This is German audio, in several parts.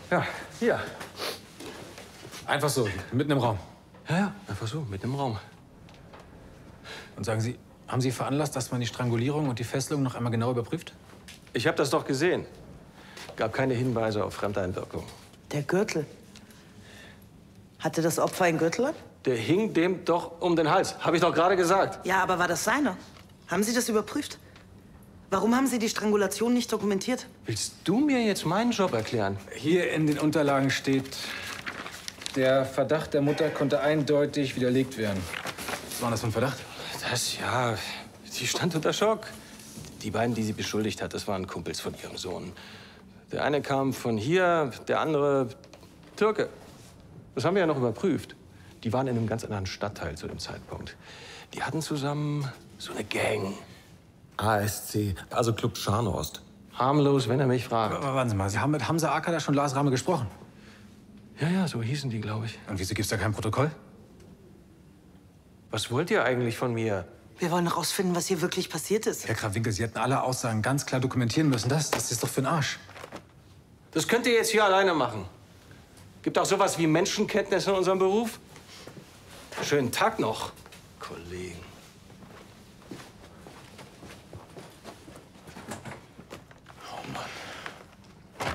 Ja, hier. Einfach so, mitten im Raum. Ja, einfach so, mitten im Raum. Und sagen Sie, haben Sie veranlasst, dass man die Strangulierung und die Fesselung noch einmal genau überprüft? Ich habe das doch gesehen. Gab keine Hinweise auf Fremdeinwirkung. Der Gürtel. Hatte das Opfer einen Gürtel an? Der hing dem doch um den Hals. Habe ich doch gerade gesagt. Ja, aber war das seiner? Haben Sie das überprüft? Warum haben Sie die Strangulation nicht dokumentiert? Willst du mir jetzt meinen Job erklären? Hier in den Unterlagen steht, der Verdacht der Mutter konnte eindeutig widerlegt werden. Was war das für ein Verdacht? Das, ja, sie stand unter Schock. Die beiden, die sie beschuldigt hat, das waren Kumpels von ihrem Sohn. Der eine kam von hier, der andere Türke. Das haben wir ja noch überprüft. Die waren in einem ganz anderen Stadtteil zu dem Zeitpunkt. Die hatten zusammen so eine Gang. ASC, also Club Scharnhorst. Harmlos, wenn er mich fragt. Aber warten Sie mal, Sie haben mit Hamza Acker da schon Lars Rame gesprochen? Ja, ja, so hießen die, glaube ich. Und wieso gibt's da kein Protokoll? Was wollt ihr eigentlich von mir? Wir wollen herausfinden, was hier wirklich passiert ist. Herr Krawinkel, Sie hätten alle Aussagen ganz klar dokumentieren müssen. Das ist doch für den Arsch. Das könnt ihr jetzt hier alleine machen. Gibt auch sowas wie Menschenkenntnis in unserem Beruf? Schönen Tag noch, Kollegen. Oh Mann.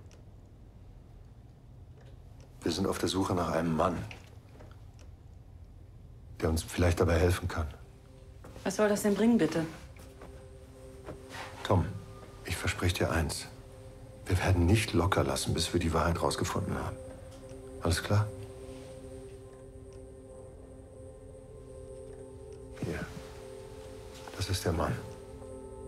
Wir sind auf der Suche nach einem Mann, der uns vielleicht dabei helfen kann. Was soll das denn bringen, bitte? Tom, ich verspreche dir eins. Wir werden nicht locker lassen, bis wir die Wahrheit rausgefunden haben. Alles klar? Hier. Das ist der Mann.